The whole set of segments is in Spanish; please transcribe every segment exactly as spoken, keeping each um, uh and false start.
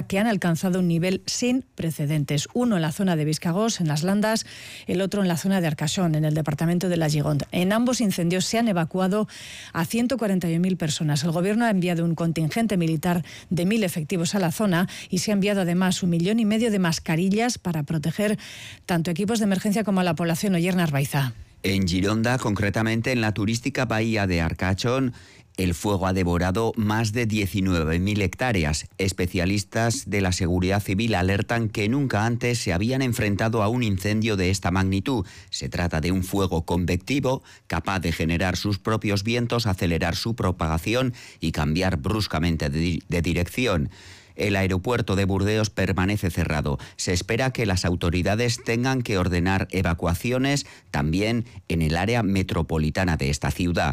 que han alcanzado un nivel sin precedentes. Uno en la zona de Biscagós, en las Landas, el otro en la zona de Arcachón, en el departamento de la Gironde. En ambos incendios se han evacuado a ciento cuarenta y mil personas. El gobierno ha enviado un contingente militar de mil efectivos a la zona y se ha enviado además un millón y medio de mascarillas para proteger tanto equipos de emergencia como a la población. Oyer Arbaiza. En Gironda, concretamente en la turística bahía de Arcachón, el fuego ha devorado más de diecinueve mil hectáreas. Especialistas de la seguridad civil alertan que nunca antes se habían enfrentado a un incendio de esta magnitud. Se trata de un fuego convectivo, capaz de generar sus propios vientos, acelerar su propagación y cambiar bruscamente de, de dirección. El aeropuerto de Burdeos permanece cerrado. Se espera que las autoridades tengan que ordenar evacuaciones también en el área metropolitana de esta ciudad.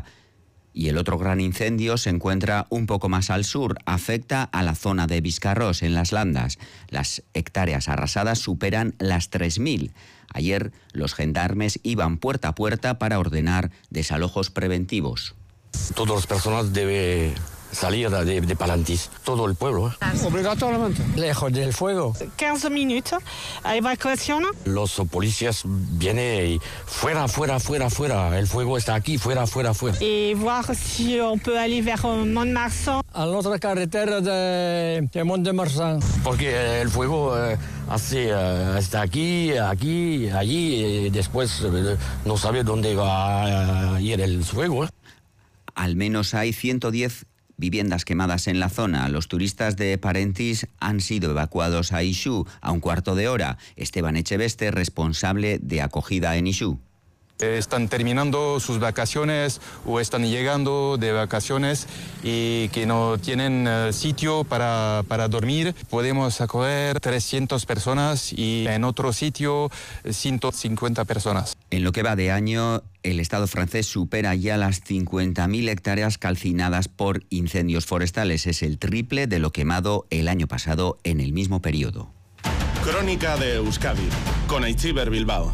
Y el otro gran incendio se encuentra un poco más al sur. Afecta a la zona de Biscarrós, en las Landas. Las hectáreas arrasadas superan las tres mil. Ayer los gendarmes iban puerta a puerta para ordenar desalojos preventivos. Todas las personas deben salir de, de Palantis, todo el pueblo. ¿eh? Obligatoriamente. Lejos del fuego. quince minutos, evacuación. Los policías vienen y fuera, fuera, fuera, fuera. El fuego está aquí, fuera, fuera, fuera. Y ver si on peut aller vers Mont-de-Marsan. A la otra carretera de, de Mont-de-Marsan. Porque el fuego eh, hace, eh, está aquí, aquí, allí, y después eh, no sabe dónde va a ir el fuego. ¿eh? Al menos hay ciento diez viviendas quemadas en la zona. Los turistas de Parentis han sido evacuados a Ixú a un cuarto de hora. Esteban Echeveste, responsable de acogida en Ixú. Están terminando sus vacaciones o están llegando de vacaciones y que no tienen uh, sitio para, para dormir. Podemos acoger trescientas personas y en otro sitio ciento cincuenta personas. En lo que va de año, el Estado francés supera ya las cincuenta mil hectáreas calcinadas por incendios forestales. Es el triple de lo quemado el año pasado en el mismo periodo. Crónica de Euskadi, con Aitziber Bilbao.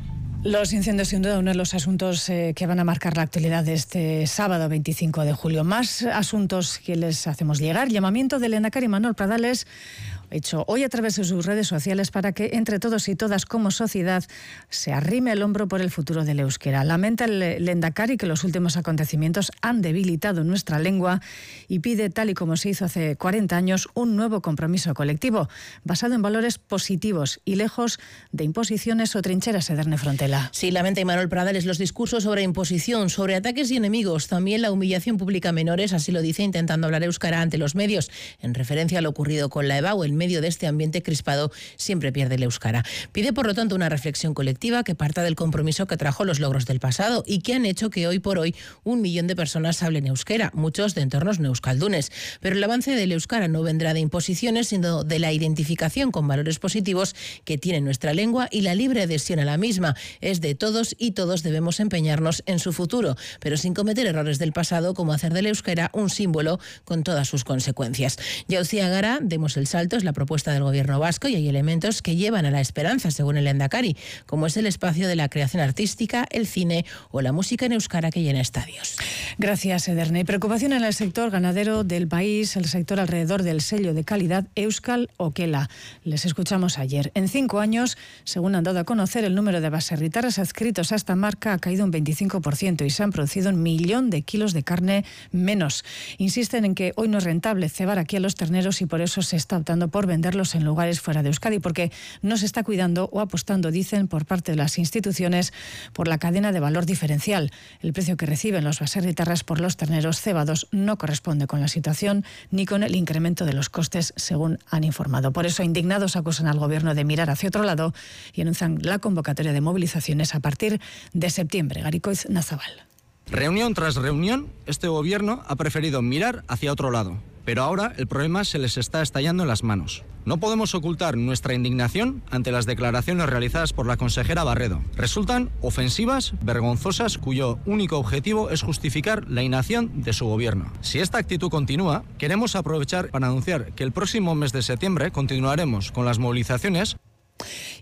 Los incendios, sin duda, uno de los asuntos eh, que van a marcar la actualidad de este sábado veinticinco de julio. Más asuntos que les hacemos llegar. Llamamiento del Lehendakari Manuel Pradales, hecho hoy a través de sus redes sociales, para que entre todos y todas como sociedad se arrime el hombro por el futuro del euskera. Lamenta el Lehendakari que los últimos acontecimientos han debilitado nuestra lengua y pide, tal y como se hizo hace cuarenta años, un nuevo compromiso colectivo basado en valores positivos y lejos de imposiciones o trincheras. Ederne Frontela. Sí, lamenta Manuel Pradales los discursos sobre imposición, sobre ataques y enemigos, también la humillación pública a menores, así lo dice intentando hablar euskara ante los medios, en referencia a lo ocurrido con la EBAU. En medio de este ambiente crispado siempre pierde el euskara. Pide, por lo tanto, una reflexión colectiva que parta del compromiso que trajo los logros del pasado y que han hecho que hoy por hoy un millón de personas hablen euskera, muchos de entornos neuskaldunes. Pero el avance del euskara no vendrá de imposiciones, sino de la identificación con valores positivos que tiene nuestra lengua y la libre adhesión a la misma. Es de todos y todos debemos empeñarnos en su futuro, pero sin cometer errores del pasado como hacer del euskera un símbolo con todas sus consecuencias. Jauzi Gara, demos el salto, es la propuesta del gobierno vasco y hay elementos que llevan a la esperanza, según el Lehendakari, como es el espacio de la creación artística, el cine o la música en euskara que llena estadios. Gracias, Ederne. Preocupación en el sector ganadero del país, el sector alrededor del sello de calidad Euskal Okela. Les escuchamos ayer. En cinco años, según han dado a conocer, el número de baserritarras adscritos a esta marca ha caído un veinticinco por ciento y se han producido un millón de kilos de carne menos. Insisten en que hoy no es rentable cebar aquí a los terneros y por eso se está optando por venderlos en lugares fuera de Euskadi, porque no se está cuidando o apostando, dicen, por parte de las instituciones por la cadena de valor diferencial. El precio que reciben los baserritarras por los terneros cebados no corresponde con la situación ni con el incremento de los costes, según han informado. Por eso, indignados, acusan al gobierno de mirar hacia otro lado y anuncian la convocatoria de movilizaciones a partir de septiembre. Garikoiz Nazabal. Reunión tras reunión, este gobierno ha preferido mirar hacia otro lado. Pero ahora el problema se les está estallando en las manos. No podemos ocultar nuestra indignación ante las declaraciones realizadas por la consejera Barredo. Resultan ofensivas, vergonzosas, cuyo único objetivo es justificar la inacción de su gobierno. Si esta actitud continúa, queremos aprovechar para anunciar que el próximo mes de septiembre continuaremos con las movilizaciones.